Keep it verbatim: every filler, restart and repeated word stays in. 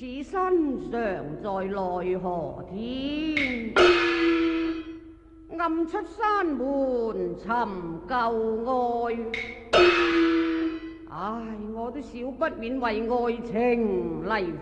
此身常在奈何天，暗出山門尋舊愛。唉，我都少不免為愛情嚟